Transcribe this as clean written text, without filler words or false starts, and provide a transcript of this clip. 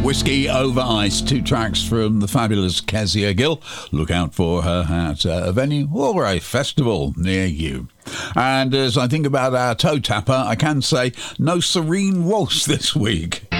Whiskey Over Ice, 2 tracks from the fabulous Kezia Gill. Look out for her at a venue or a festival near you. And as I think about our toe tapper, I can say no Serene Waltz this week.